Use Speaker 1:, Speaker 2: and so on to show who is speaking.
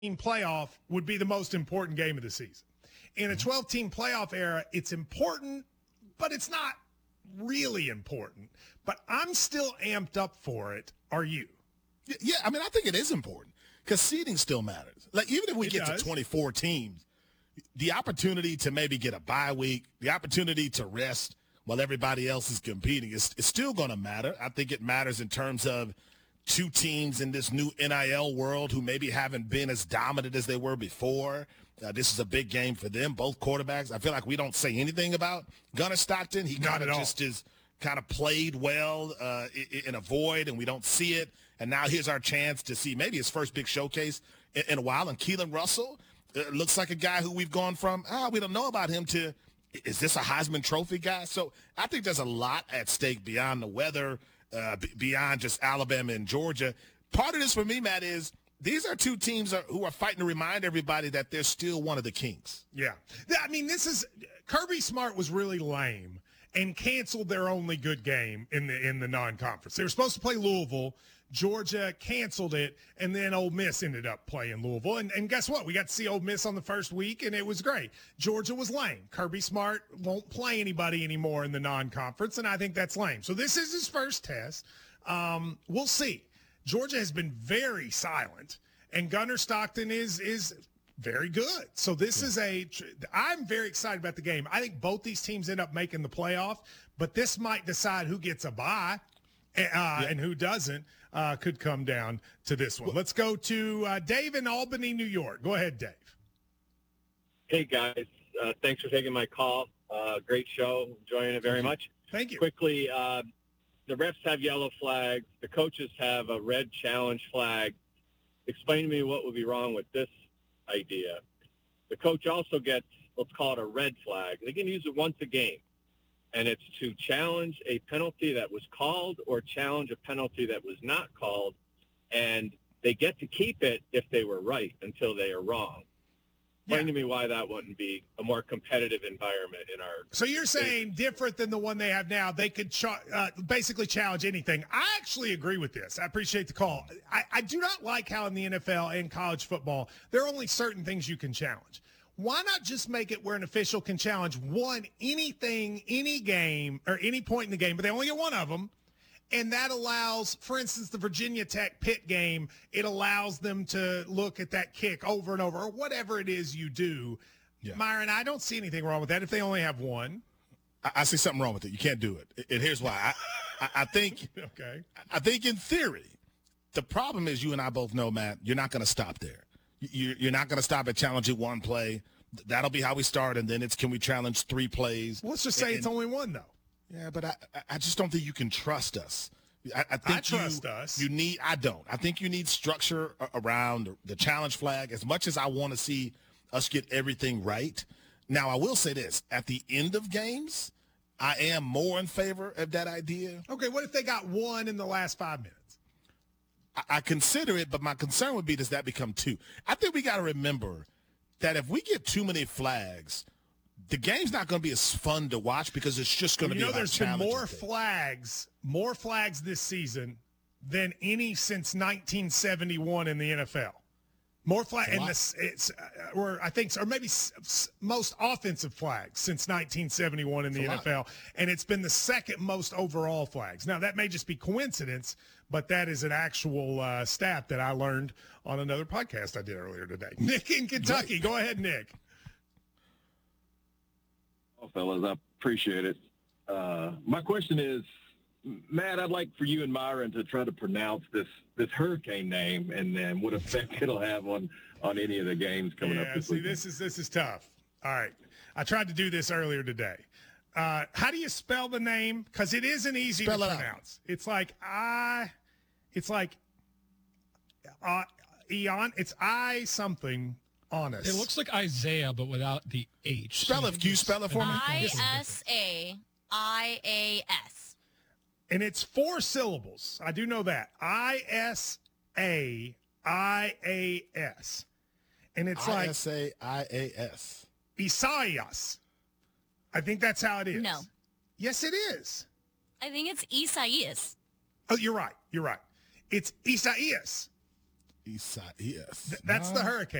Speaker 1: playoff would be the most important game of the season. In a 12-team playoff era, it's important, but it's not really important. But I'm still amped up for it. Are you?
Speaker 2: Yeah, I mean, I think it is important because seeding still matters. Like, even if we get to 24 teams, the opportunity to maybe get a bye week, the opportunity to rest while everybody else is competing is still going to matter. I think it matters in terms of two teams in this new NIL world who maybe haven't been as dominant as they were before. This is a big game for them, both quarterbacks. I feel like we don't say anything about Gunnar Stockton. He kind of just is kind of played well in a void, and we don't see it. And now here's our chance to see maybe his first big showcase in a while. And Keelan Russell looks like a guy who we've gone from, we don't know about him, to is this a Heisman Trophy guy? So I think there's a lot at stake beyond the weather, beyond just Alabama and Georgia. Part of this for me, Matt, is these are two teams who are fighting to remind everybody that they're still one of the kings.
Speaker 1: Yeah. I mean, Kirby Smart was really lame and canceled their only good game in the non-conference. They were supposed to play Louisville. Georgia canceled it, and then Ole Miss ended up playing Louisville. And guess what? We got to see Ole Miss on the first week, and it was great. Georgia was lame. Kirby Smart won't play anybody anymore in the non-conference, and I think that's lame. So this is his first test. We'll see. Georgia has been very silent, and Gunnar Stockton is very good. So this is I'm very excited about the game. I think both these teams end up making the playoff, but this might decide who gets a bye and who doesn't. Could come down to this one. Let's go to Dave in Albany, New York. Go ahead, Dave.
Speaker 3: Hey, guys. Thanks for taking my call. Great show. Enjoying it very much.
Speaker 1: Thank you.
Speaker 3: Quickly, the refs have yellow flags. The coaches have a red challenge flag. Explain to me what would be wrong with this idea. The coach also gets, let's call it a red flag. They can use it once a game. And it's to challenge a penalty that was called or challenge a penalty that was not called. And they get to keep it if they were right until they are wrong. Explain to me why that wouldn't be a more competitive environment in our
Speaker 1: So you're saying different than the one they have now, they could basically challenge anything. I actually agree with this. I appreciate the call. I do not like how in the NFL and college football, there are only certain things you can challenge. Why not just make it where an official can challenge anything, any game, or any point in the game, but they only get one of them, and that allows, for instance, the Virginia Tech Pitt game, it allows them to look at that kick over and over, or whatever it is you do. Yeah. Myron, I don't see anything wrong with that if they only have one.
Speaker 2: I see something wrong with it. You can't do it. And here's why. I think
Speaker 1: okay.
Speaker 2: I think in theory, the problem is you and I both know, Matt, you're not going to stop there. You're not going to stop at challenging one play. That'll be how we start, and then it's can we challenge 3 plays.
Speaker 1: Well, let's just say it's only one, though.
Speaker 2: Yeah, but I just don't think you can trust us. I think
Speaker 1: I trust us.
Speaker 2: I don't. I think you need structure around the challenge flag as much as I want to see us get everything right. Now, I will say this. At the end of games, I am more in favor of that idea.
Speaker 1: Okay, what if they got one in the last 5 minutes?
Speaker 2: I consider it, but my concern would be, does that become 2? I think we got to remember that if we get too many flags, the game's not going to be as fun to watch because it's just going to be
Speaker 1: there's been more flags this season than any since 1971 in the NFL. More flags, or maybe most offensive flags since 1971 in the NFL, and it's been the second most overall flags. Now, that may just be coincidence, but that is an actual stat that I learned on another podcast I did earlier today. Nick in Kentucky. Go ahead, Nick.
Speaker 4: Well, fellas, I appreciate it. My question is, Matt, I'd like for you and Myron to try to pronounce this hurricane name and then what effect it'll have on any of the games coming up this week.
Speaker 1: This is tough. All right. I tried to do this earlier today. How do you spell the name? Because it isn't easy to pronounce. It's like Eon. It's I something honest.
Speaker 5: It looks like Isaiah, but without the H.
Speaker 2: Spell it. Can you spell it for me?
Speaker 6: ISAIAS.
Speaker 1: And it's 4 syllables. I do know that. ISAIAS. And it's like
Speaker 2: ISAIAS.
Speaker 1: Isaias. I think that's how it is.
Speaker 6: No.
Speaker 1: Yes, it is.
Speaker 6: I think it's Isaias.
Speaker 1: Oh, you're right. It's Isaias.
Speaker 2: East side, yes.
Speaker 1: That's the hurricane.